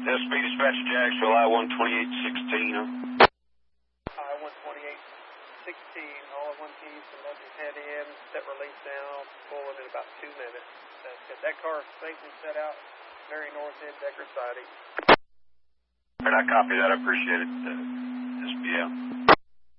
SP Dispatch Jacksonville, I-12816. I-12816, all at one piece, and let your head in, set release now, pulling in about 2 minutes. That's good. That car is safely set out, very north end, Decker siding. And I copy that. I appreciate it. SPL.